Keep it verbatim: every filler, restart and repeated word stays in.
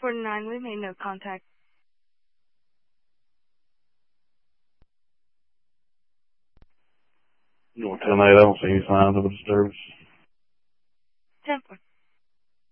forty-nine, we made no contact. You want to tell Nate I don't see any signs of a disturbance? ten four.